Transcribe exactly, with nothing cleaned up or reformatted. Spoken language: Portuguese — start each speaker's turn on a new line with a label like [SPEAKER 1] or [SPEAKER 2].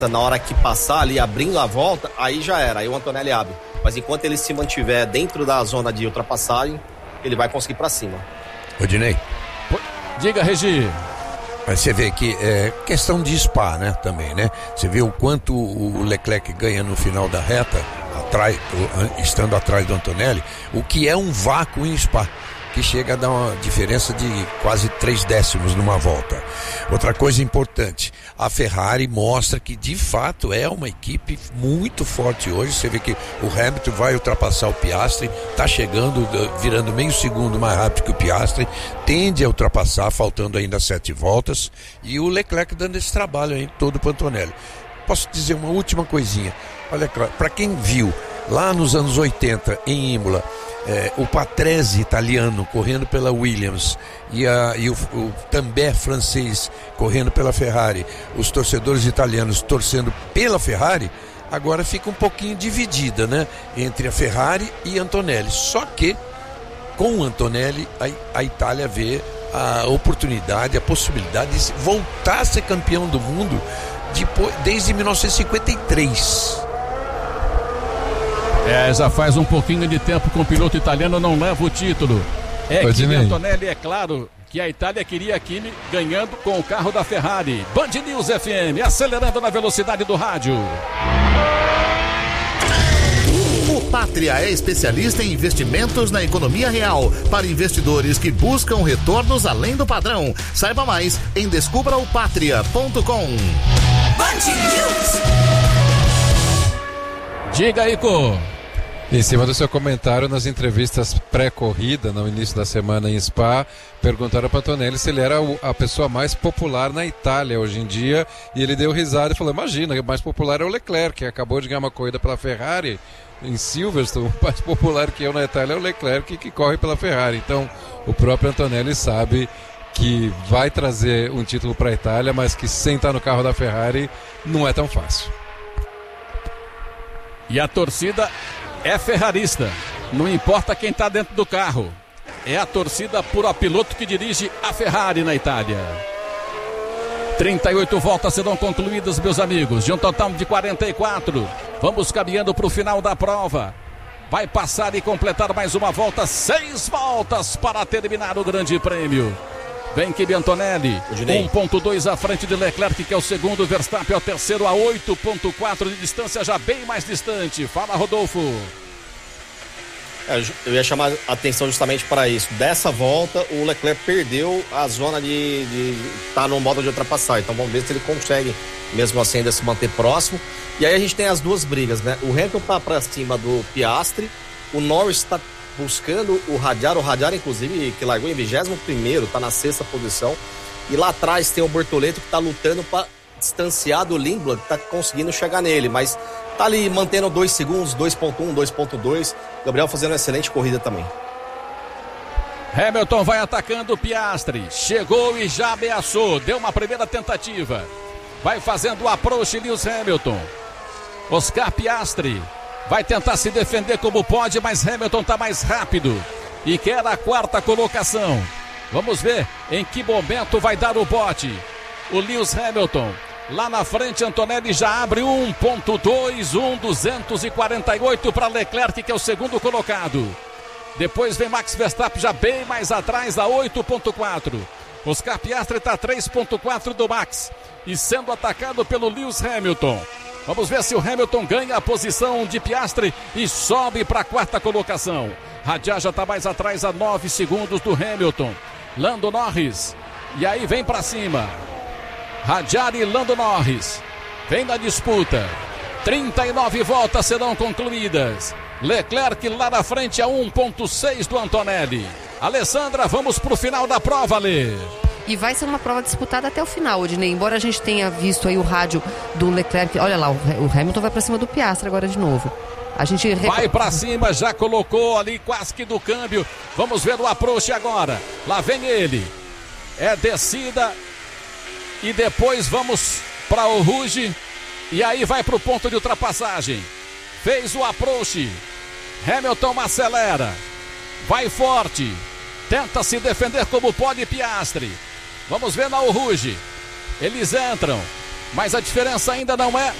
[SPEAKER 1] na hora que passar ali, abrindo a volta, aí já era, aí o Antonelli abre. Mas enquanto ele se mantiver dentro da zona de ultrapassagem, ele vai conseguir para cima.
[SPEAKER 2] Odinei.
[SPEAKER 3] Diga, Regi.
[SPEAKER 2] Mas você vê que é questão de Spa, né, também, né? Você vê o quanto o Leclerc ganha no final da reta, atrás, estando atrás do Antonelli, o que é um vácuo em Spa, que chega a dar uma diferença de quase três décimos numa volta. Outra coisa importante, a Ferrari mostra que de fato é uma equipe muito forte hoje. Você vê que o Hamilton vai ultrapassar o Piastri, está chegando, virando meio segundo mais rápido que o Piastri, tende a ultrapassar, faltando ainda sete voltas, e o Leclerc dando esse trabalho aí todo para o Antonelli. Posso dizer uma última coisinha? Olha, para quem viu lá nos anos oitenta em Imola, É, o Patrese italiano correndo pela Williams e, a, e o, o També francês correndo pela Ferrari, os torcedores italianos torcendo pela Ferrari, agora fica um pouquinho dividida, né, entre a Ferrari e Antonelli. Só que com o Antonelli a, a Itália vê a oportunidade, a possibilidade de voltar a ser campeão do mundo depois, desde mil novecentos e cinquenta e três.
[SPEAKER 3] É, já faz um pouquinho de tempo que o piloto italiano não leva o título. É que Antonelli, é claro que a Itália queria Kimi ganhando com o carro da Ferrari. Band News F M, acelerando na velocidade do rádio.
[SPEAKER 4] O Pátria é especialista em investimentos na economia real para investidores que buscam retornos além do padrão. Saiba mais em descubra o pátria ponto com.
[SPEAKER 5] Band News.
[SPEAKER 3] Diga aí, Co.
[SPEAKER 6] Em cima do seu comentário nas entrevistas pré-corrida, no início da semana em Spa, perguntaram para Antonelli se ele era a pessoa mais popular na Itália hoje em dia, e ele deu risada e falou: imagina, o mais popular é o Leclerc, que acabou de ganhar uma corrida pela Ferrari em Silverstone. O mais popular que eu na Itália é o Leclerc, que corre pela Ferrari. Então o próprio Antonelli sabe que vai trazer um título para a Itália, mas que sem estar no carro da Ferrari não é tão fácil.
[SPEAKER 3] E a torcida é ferrarista, não importa quem está dentro do carro. É a torcida por a piloto que dirige a Ferrari na Itália. trinta e oito voltas serão concluídas, meus amigos, de um total de quarenta e quatro. Vamos caminhando para o final da prova. Vai passar e completar mais uma volta, seis voltas para terminar o Grande Prêmio. Vem Kimi Antonelli, um ponto dois à frente de Leclerc, que é o segundo, Verstappen é o terceiro, a oito ponto quatro de distância, já bem mais distante. Fala, Rodolfo.
[SPEAKER 1] É, eu ia chamar a atenção justamente para isso. Dessa volta, o Leclerc perdeu a zona de estar tá no modo de ultrapassagem. Então vamos ver se ele consegue, mesmo assim, ainda se manter próximo. E aí a gente tem as duas brigas, né? O Hamilton tá para cima do Piastri, o Norris está buscando o Radiar, o Radiar inclusive que largou em vigésimo primeiro, tá na sexta posição, e lá atrás tem o Bortoleto que tá lutando para distanciar do Lindblad, que tá conseguindo chegar nele, mas tá ali mantendo dois segundos, dois ponto um, dois ponto dois, Gabriel fazendo uma excelente corrida também.
[SPEAKER 3] Hamilton vai atacando o Piastri, chegou e já ameaçou, deu uma primeira tentativa, vai fazendo o approach Lewis Hamilton, Oscar Piastri vai tentar se defender como pode, mas Hamilton está mais rápido e quer a quarta colocação. Vamos ver em que momento vai dar o bote. O Lewis Hamilton, lá na frente, Antonelli já abre um ponto dois, um duzentos e quarenta e oito para Leclerc, que é o segundo colocado. Depois vem Max Verstappen já bem mais atrás, a oito ponto quatro. Oscar Piastri está a três ponto quatro do Max e sendo atacado pelo Lewis Hamilton. Vamos ver se o Hamilton ganha a posição de Piastri e sobe para a quarta colocação. Radiar já está mais atrás a nove segundos do Hamilton. Lando Norris. E aí vem para cima. Radiar e Lando Norris. Vem na disputa. trinta e nove voltas serão concluídas. Leclerc lá na frente a um ponto seis do Antonelli. Alessandra, vamos para o final da prova, Lê.
[SPEAKER 7] E vai ser uma prova disputada até o final, Odinei. Embora a gente tenha visto aí o rádio do Leclerc. Olha lá, o Hamilton vai pra cima do Piastri agora de novo. A gente
[SPEAKER 3] vai pra cima, já colocou ali quase que do câmbio. Vamos ver o approach agora. Lá vem ele. É descida. E depois vamos para o Rouge. E aí vai pro ponto de ultrapassagem. Fez o approach. Hamilton acelera. Vai forte. Tenta se defender como pode Piastri. Vamos ver na Rouge. Eles entram. mas a diferença ainda não é